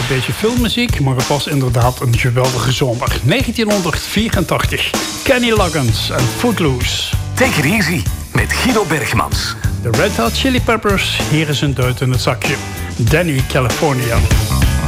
beetje filmmuziek, maar het was inderdaad een geweldige zomer. 1984. Kenny Loggins en Footloose. Take it easy met Guido Bergmans. De Red Hot Chili Peppers, hier is een duit in het zakje. Danny, California.